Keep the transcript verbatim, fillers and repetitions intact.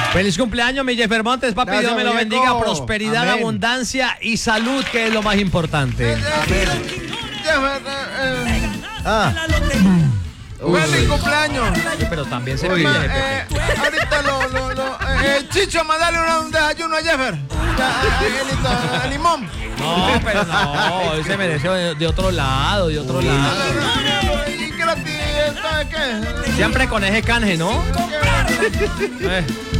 Feliz cumpleaños, mi Jeffer Montes, papi. Gracias, Dios me lo muñeco. bendiga. Prosperidad, Amén. abundancia y salud, que es lo más importante. Ah. ¡Feliz cumpleaños! Sí, pero también se Uy. pide, Eh, Pepe. ahorita lo, lo, lo, eh, Chicho, mandale un desayuno a Jeffer. Ya, eh, Elito, eh, limón. No, pero no, hoy se mereció de, de otro lado, de otro lado. ¿Y gratis? ¿Sabes qué? Siempre con ese canje, ¿no? Eh.